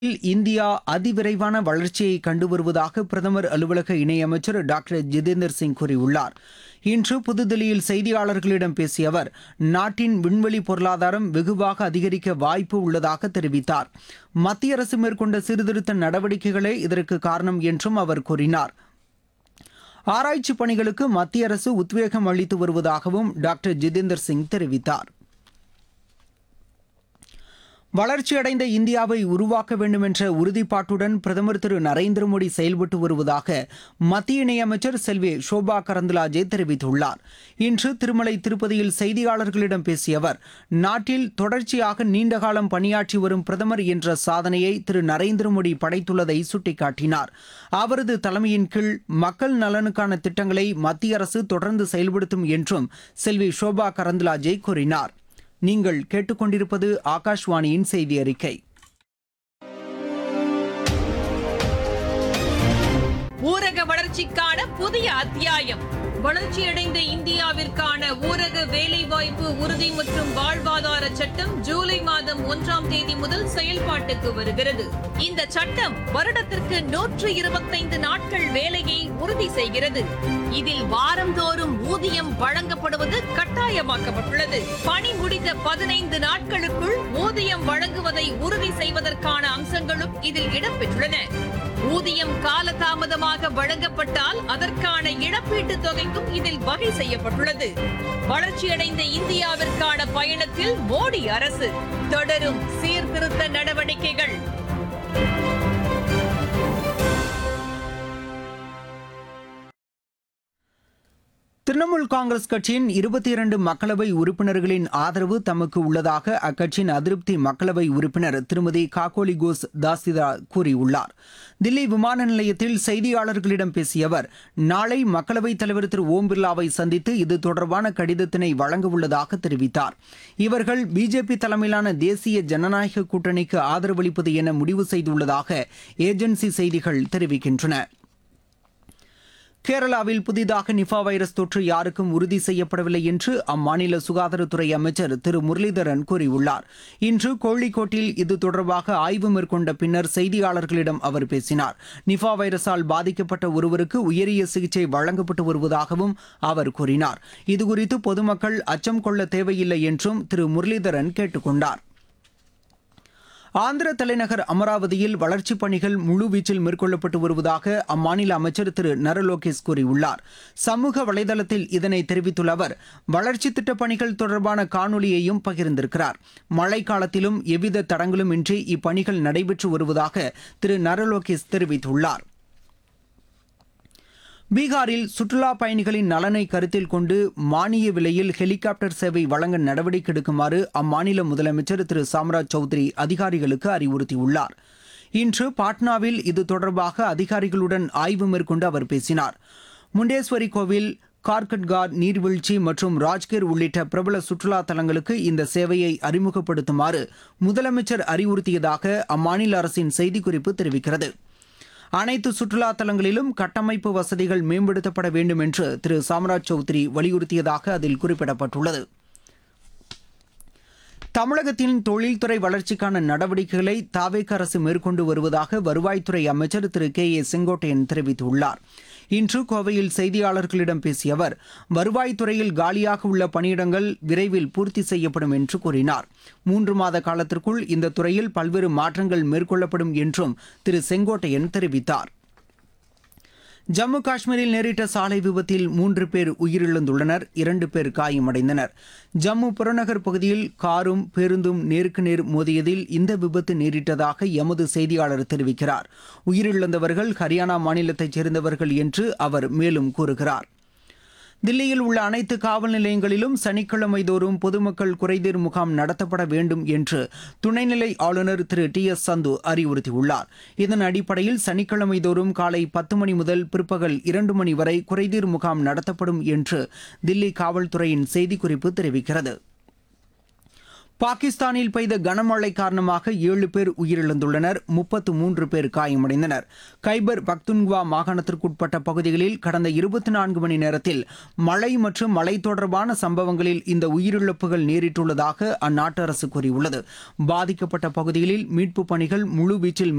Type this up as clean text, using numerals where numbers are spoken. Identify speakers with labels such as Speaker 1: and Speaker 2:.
Speaker 1: India அதிவிரைவான வளர்ச்சியை கண்டு வருவதாக பிரதமர் அலுவலக இணையமைச்சர் டாக்டர் ஜிதேந்தர் சிங் கூறியுள்ளார். இன்று புதுதில்லியில் செய்தியாளர்களிடம் பேசிய அவர், நாட்டின் விண்வெளி பொருளாதாரம் வெகுவாக அதிகரிக்க வாய்ப்பு உள்ளதாக தெரிவித்தார். மத்திய அரசு மேற்கொண்ட சீர்திருத்த நடவடிக்கைகளே இதற்கு காரணம் என்றும் அவர் கூறினார். ஆராய்ச்சி பணிகளுக்கு மத்திய அரசு உத்வேகம் அளித்து வருவதாகவும் டாக்டர் ஜிதேந்தர் சிங் தெரிவித்தார். வளர்ச்சியடைந்த இந்தியாவை உருவாக்க வேண்டும் என்ற உறுதிப்பாட்டுடன் பிரதமர் திரு நரேந்திர மோடி செயல்பட்டு வருவதாக மத்திய இணையமைச்சர் செல்வி ஷோபா கரந்தலாஜே தெரிவித்துள்ளார். இன்று திருமலை திருப்பதியில் செய்தியாளர்களிடம் பேசிய அவர், நாட்டில் தொடர்ச்சியாக நீண்டகாலம் பணியாற்றி வரும் பிரதமர் என்ற சாதனையை திரு நரேந்திர மோடி படைத்துள்ளதை சுட்டிக்காட்டினார். அவரது தலைமையின் கீழ் மக்கள் நலனுக்கான திட்டங்களை மத்திய அரசு தொடர்ந்து செயல்படுத்தும் என்றும் செல்வி ஷோபா கரந்தலாஜே கூறினார். நீங்கள் கேட்டுக்கொண்டிருப்பது ஆகாஷ்வாணியின் செய்தி அறிக்கை.
Speaker 2: ஊரக வளர்ச்சிக்கான புதிய அத்தியாயம். வளர்ச்சியடைந்த இந்தியாவிற்கான ஊரக வேலைவாய்ப்பு உறுதி மற்றும் வாழ்வாதார சட்டம் ஜூலை மாதம் 1ஆம் தேதி முதல் செயல்பாட்டுக்கு வருகிறது. இந்த சட்டம் வருடத்திற்கு 125 நாட்கள் வேலையை உறுதி செய்கிறது. இதில் வாரந்தோறும் ஊதியம் வழங்கப்படுவது கட்டாயமாக்கப்பட்டுள்ளது. பணி முடிந்த 15 நாட்களுக்குள் ஊதியம் வழங்குவதை உறுதி செய்வதற்கான அம்சங்களும் இதில் இடம்பெற்றுள்ளன. ஊதியம் காலதாமதமாக வழங்கப்பட்டால் அதற்கான இழப்பீட்டுத் தொகைக்கும் இதில் வகை செய்யப்பட்டுள்ளது. வளர்ச்சியடைந்த இந்தியாவிற்கான பயணத்தில் மோடி அரசு தொடரும் சீர்திருத்த நடவடிக்கைகள்.
Speaker 1: திரிணாமுல் காங்கிரஸ் கட்சியின் 22 மக்களவை உறுப்பினர்களின் ஆதரவு தமக்கு உள்ளதாக அக்கட்சியின் அதிருப்தி மக்களவை உறுப்பினர் திருமதி காகோலி கோஸ் தாசிதா கூறியுள்ளார். தில்லி விமான நிலையத்தில் செய்தியாளர்களிடம் பேசிய அவர், நாளை மக்களவைத் தலைவர் திரு ஓம் பிர்லாவை சந்தித்து இது தொடர்பான கடிதத்தினை வழங்க உள்ளதாக தெரிவித்தார். இவர்கள் பிஜேபி தலைமையிலான தேசிய ஜனநாயக கூட்டணிக்கு ஆதரவளிப்பது என முடிவு செய்துள்ளதாக ஏஜென்சி செய்திகள் தெரிவிக்கின்றன. கேரளாவில் புதிதாக நிஃபா வைரஸ் தொற்று யாருக்கும் உறுதி செய்யப்படவில்லை என்று அம்மாநில சுகாதாரத்துறை அமைச்சர் திரு முரளிதரன் கூறியுள்ளார். இன்று கோழிக்கோட்டில் இது தொடர்பாக ஆய்வு மேற்கொண்ட பின்னர் செய்தியாளர்களிடம் அவர் பேசினார். நிஃபா வைரஸால் பாதிக்கப்பட்ட ஒருவருக்கு உயரிய சிகிச்சை வழங்கப்பட்டு வருவதாகவும் அவர் கூறினார். இதுகுறித்து பொதுமக்கள் அச்சம் கொள்ள தேவையில்லை என்றும் திரு முரளிதரன் கேட்டுக் கொண்டார். ஆந்திர தலைநகர் அமராவதியில் வளர்ச்சிப் பணிகள் முழுவீச்சில் மேற்கொள்ளப்பட்டு வருவதாக அம்மாநில அமைச்சர் திரு நர லோகேஷ் கூறியுள்ளார். சமூக வலைதளத்தில் இதனை தெரிவித்துள்ள அவர், வளர்ச்சித் திட்டப் பணிகள் தொடர்பான காணொலியையும் பகிர்ந்திருக்கிறார். மழைக்காலத்திலும் எவ்வித தடங்களும் இன்றி இப்பணிகள் நடைபெற்று வருவதாக திரு நர லோகேஷ் தெரிவித்துள்ளார். பீகாரில் சுற்றுலா பயணிகளின் நலனை கருத்தில் கொண்டு மானிய விலையில் ஹெலிகாப்டர் சேவை வழங்க நடவடிக்கை எடுக்குமாறு அம்மாநில முதலமைச்சர் திரு சாம்ராஜ் சௌத்ரி அதிகாரிகளுக்கு அறிவுறுத்தியுள்ளார். இன்று பாட்னாவில் இது தொடர்பாக அதிகாரிகளுடன் ஆய்வு மேற்கொண்டு அவர் பேசினார். முண்டேஸ்வரி கோவில், கார்கட்கார் நீர்வீழ்ச்சி மற்றும் ராஜ்கிர் உள்ளிட்ட பிரபல சுற்றுலா தலங்களுக்கு இந்த சேவையை அறிமுகப்படுத்துமாறு முதலமைச்சர் அறிவுறுத்தியதாக அம்மாநில அரசின் செய்திக்குறிப்பு தெரிவிக்கிறது. அனைத்து சுற்றுலா தலங்களிலும் கட்டமைப்பு வசதிகள் மேம்படுத்தப்பட வேண்டும் என்று திரு சாம்ராஜ் சௌத்ரி வலியுறுத்தியதாக அதில் குறிப்பிடப்பட்டுள்ளது. தமிழகத்தின் தொழில்துறை வளர்ச்சிக்கான நடவடிக்கைகளை தாவேக அரசு மேற்கொண்டு வருவதாக வருவாய்த்துறை அமைச்சர் திரு கே ஏ செங்கோட்டையன் தெரிவித்துள்ளார். இன்று கோவையில் செய்தியாளர்களிடம் பேசிய அவர், வருவாய்த்துறையில் காலியாக உள்ள பணியிடங்கள் விரைவில் பூர்த்தி செய்யப்படும் என்று கூறினார். 3 மாத காலத்திற்குள் இந்த துறையில் பல்வேறு மாற்றங்கள் மேற்கொள்ளப்படும் என்றும் திரு செங்கோட்டையன் தெரிவித்தார். ஜம்மு காஷ்மீரில் நேரிட்ட சாலை விபத்தில் 3 பேர் உயிரிழந்துள்ளனர், 2 பேர் காயமடைந்தனர். ஜம்மு புறநகர் பகுதியில் காரும் பேருந்தும் நேருக்கு நேர் மோதியதில் இந்த விபத்து நேரிட்டதாக எமது செய்தியாளர் தெரிவிக்கிறார். உயிரிழந்தவர்கள் ஹரியானா மாநிலத்தைச் சேர்ந்தவர்கள் என்று அவர் மேலும் கூறுகிறார். தில்லியில் உள்ள அனைத்து காவல் நிலையங்களிலும் சனிக்கிழமை தோறும் பொதுமக்கள் குறைதீர் முகாம் நடத்தப்பட வேண்டும் என்று துணைநிலை ஆளுநர் திரு டி எஸ் சந்து அறிவுறுத்தியுள்ளார். இதன் அடிப்படையில் சனிக்கிழமை தோறும் காலை 10 மணி முதல் பிற்பகல் 2 மணி வரை குறைதீர் முகாம் நடத்தப்படும் என்று தில்லி காவல்துறையின் செய்திக்குறிப்பு தெரிவிக்கிறது. பாகிஸ்தானில் பெய்த கனமழை காரணமாக 7 பேர் உயிரிழந்துள்ளனர், 33 பேர் காயமடைந்தனர். கைபர் பக்துன்குவா மாகாணத்திற்குட்பட்ட பகுதிகளில் கடந்த 24 மணி நேரத்தில் மழை மற்றும் மழை தொடர்பான சம்பவங்களில் இந்த உயிரிழப்புகள் நேரிட்டுள்ளதாக அந்நாட்டு அரசு கூறியுள்ளது. பாதிக்கப்பட்ட பகுதிகளில் மீட்புப் பணிகள் முழுவீச்சில்